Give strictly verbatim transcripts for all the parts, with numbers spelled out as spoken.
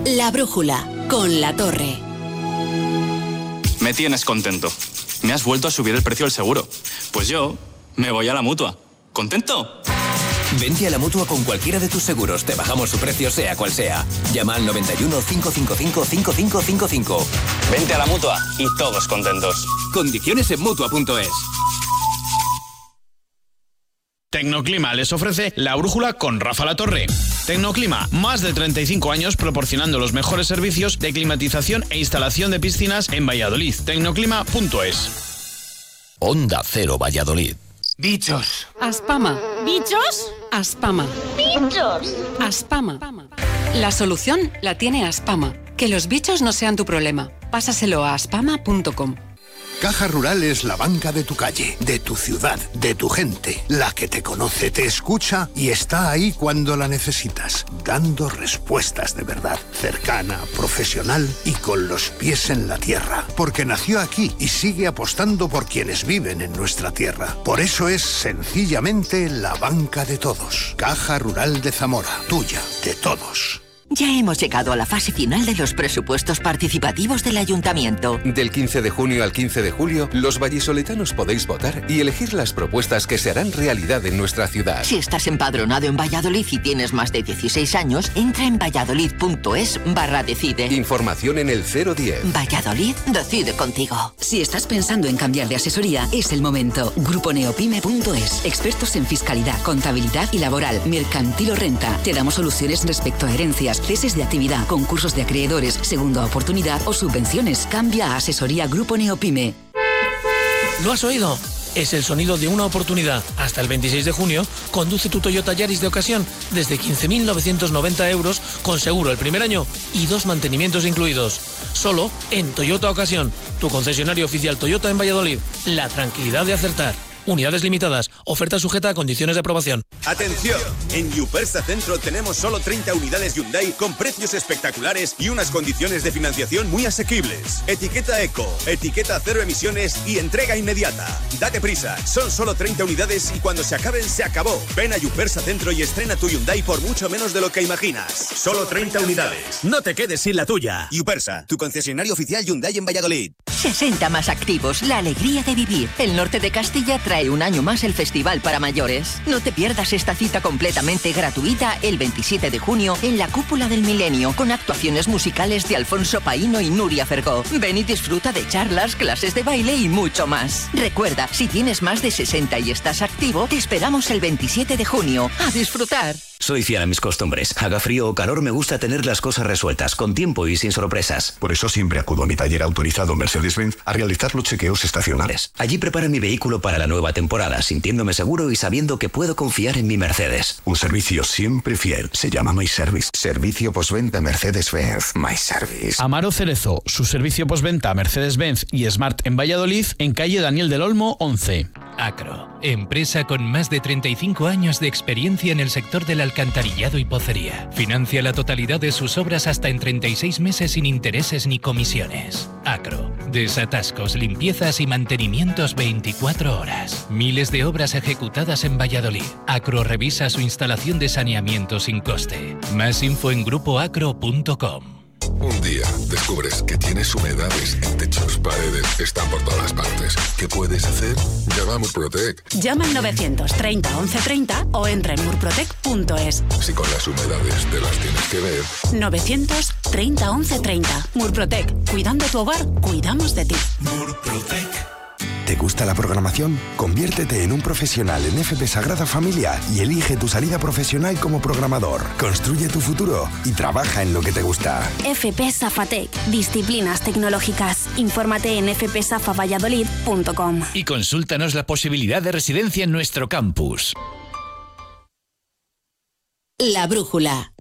La Brújula, con La Torre. Me tienes contento. Me has vuelto a subir el precio del seguro. Pues yo me voy a la Mutua. ¿Contento? Vente a la Mutua con cualquiera de tus seguros. Te bajamos su precio sea cual sea. Llama al noventa y uno, cinco cinco cinco, cinco cinco cinco cinco. Vente a la Mutua y todos contentos. Condiciones en Mutua punto es. Tecnoclima les ofrece La Brújula con Rafa La Torre. Tecnoclima, más de treinta y cinco años proporcionando los mejores servicios de climatización e instalación de piscinas en Valladolid. Tecnoclima punto es. Onda Cero Valladolid. Bichos. Aspama. ¿Bichos? Aspama. Bichos. Aspama. La solución la tiene Aspama. Que los bichos no sean tu problema. Pásaselo a aspama punto com. Caja Rural es la banca de tu calle, de tu ciudad, de tu gente, la que te conoce, te escucha y está ahí cuando la necesitas, dando respuestas de verdad, cercana, profesional y con los pies en la tierra, porque nació aquí y sigue apostando por quienes viven en nuestra tierra. Por eso es sencillamente la banca de todos. Caja Rural de Zamora, tuya, de todos. Ya hemos llegado a la fase final de los presupuestos participativos del Ayuntamiento. Del quince de junio al quince de julio, los vallisoletanos podéis votar y elegir las propuestas que se harán realidad en nuestra ciudad. Si estás empadronado en Valladolid y tienes más de dieciséis años, entra en valladolid punto es barra decide. Información en el cero diez. Valladolid decide contigo. Si estás pensando en cambiar de asesoría, es el momento. grupo neopime punto es. Expertos en fiscalidad, contabilidad y laboral, mercantil o renta. Te damos soluciones respecto a herencias, ceses de actividad, concursos de acreedores, segunda oportunidad o subvenciones. Cambia a Asesoría Grupo Neopime. ¿Lo has oído? Es el sonido de una oportunidad. Hasta el veintiséis de junio, conduce tu Toyota Yaris de ocasión desde quince mil novecientos noventa euros con seguro el primer año y dos mantenimientos incluidos. Solo en Toyota Ocasión, tu concesionario oficial Toyota en Valladolid. La tranquilidad de acertar. Unidades limitadas. Oferta sujeta a condiciones de aprobación. ¡Atención! En Yupersa Centro tenemos solo treinta unidades Hyundai con precios espectaculares y unas condiciones de financiación muy asequibles. Etiqueta Eco, etiqueta cero emisiones y entrega inmediata. Date prisa, son solo treinta unidades y cuando se acaben, se acabó. Ven a Yupersa Centro y estrena tu Hyundai por mucho menos de lo que imaginas. Solo treinta unidades. No te quedes sin la tuya. Yupersa, tu concesionario oficial Hyundai en Valladolid. sesenta más activos, la alegría de vivir. El norte de Castilla trae un año más el Festival para Mayores. No te pierdas esta cita completamente gratuita el veintisiete de junio en la Cúpula del Milenio con actuaciones musicales de Alfonso Paíno y Nuria Fergó. Ven y disfruta de charlas, clases de baile y mucho más. Recuerda, si tienes más de sesenta y estás activo, te esperamos el veintisiete de junio. ¡A disfrutar! Soy fiel a mis costumbres. Haga frío o calor, me gusta tener las cosas resueltas, con tiempo y sin sorpresas. Por eso siempre acudo a mi taller autorizado Mercedes-Benz a realizar los chequeos estacionales. Allí preparo mi vehículo para la nueva temporada, sintiéndome seguro y sabiendo que puedo confiar en mi Mercedes. Un servicio siempre fiel. Se llama My Service. Servicio postventa Mercedes-Benz. My Service. Amaro Cerezo, su servicio postventa Mercedes-Benz y Smart en Valladolid, en calle Daniel del Olmo, once. Acro, empresa con más de treinta y cinco años de experiencia en el sector del alcantarillado y pocería. Financia la totalidad de sus obras hasta en treinta y seis meses sin intereses ni comisiones. Acro, desatascos, limpiezas y mantenimientos veinticuatro horas. Miles de obras ejecutadas en Valladolid. Acro revisa su instalación de saneamiento sin coste. Más info en grupo acro punto com. Un día descubres que tienes humedades en techos, paredes, están por todas partes. ¿Qué puedes hacer? Llama a Murprotec. Llama al novecientos treinta once treinta o entra en murprotec punto es. Si con las humedades te las tienes que ver. novecientos treinta once treinta. Murprotec. Cuidando tu hogar, cuidamos de ti. Murprotec. ¿Te gusta la programación? Conviértete en un profesional en F P Sagrada Familia y elige tu salida profesional como programador. Construye tu futuro y trabaja en lo que te gusta. F P Safatec. Disciplinas tecnológicas. Infórmate en f p safa valladolid punto com. Y consúltanos la posibilidad de residencia en nuestro campus. La Brújula.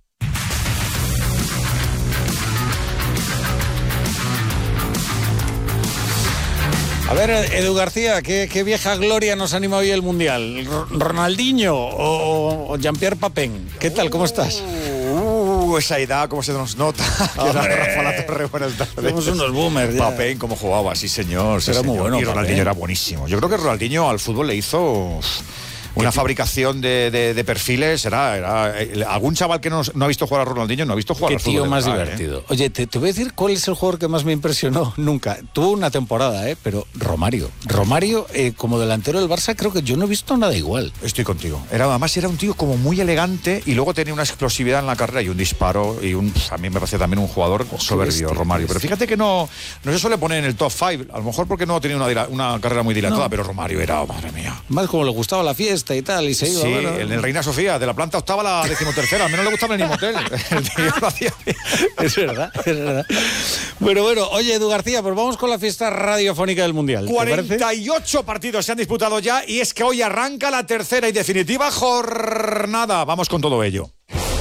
A ver, Edu García, ¿qué, qué vieja gloria nos anima hoy el Mundial? ¿Ronaldinho o, o Jean-Pierre Papin? ¿Qué tal? ¿Cómo estás? Uh, esa edad, cómo se nos nota. Que era Rafa La Torre, buenas tardes. Somos unos boomers ya. Papin, cómo jugaba, sí señor. Sí, era señor. muy bueno. Y Ronaldinho Papin. era buenísimo. Yo creo que Ronaldinho al fútbol le hizo Una fabricación de, de, de perfiles, era, era eh, algún chaval que no, no ha visto jugar a Ronaldinho no ha visto jugar Qué al fútbol. tío de más verdad, divertido. ¿eh? Oye, te, te voy a decir cuál es el jugador que más me impresionó nunca. Tuvo una temporada, ¿eh? Pero Romario. Romario, eh, como delantero del Barça, creo que yo no he visto nada igual. Estoy contigo. Era, además era un tío como muy elegante y luego tenía una explosividad en la carrera y un disparo y un, a mí me parece también un jugador oh, soberbio, bestia, Romario. Pero fíjate que no, no se suele poner en el top cinco, a lo mejor porque no tenía una, una carrera muy dilatada, no. Pero Romario era, oh, madre mía. Más como le gustaba la fiesta y tal, y se iba. Sí, bueno. en el Reina Sofía, de la planta octava a la decimotercera, al menos le gustaba el mismo hotel. El tío lo hacía. Es verdad, es verdad. Bueno, bueno, oye, Edu García, pues vamos con la fiesta radiofónica del Mundial. cuarenta y ocho partidos se han disputado ya y es que hoy arranca la tercera y definitiva jornada. Vamos con todo ello.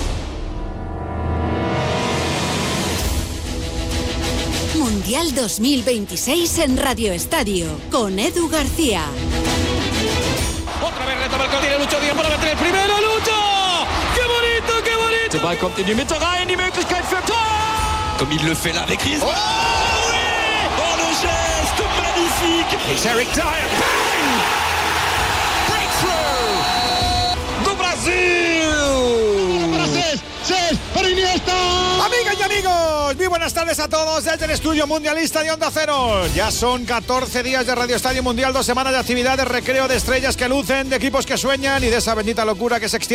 Mundial dos mil veintiséis en Radio Estadio, con Edu García. Otra vez retoma el Cortina, Lucho Díaz para meter el primero, Lucho! ¡Qué bonito, qué bonito! Der Ball kommt in die Mitte rein, die Möglichkeit für Tor! Comme il le fait là avec Griezmann. Oh oui! Oh le geste magnifique! It's Eric Dyer, bang! Breakthrough! Do Brasil! Para Cés, Cés, para Iniesta. Amigas y amigos, muy buenas tardes a todos desde el estudio mundialista de Onda Cero. Ya son catorce días de Radio Estadio Mundial, dos semanas de actividades, recreo de estrellas que lucen, de equipos que sueñan y de esa bendita locura que se extiende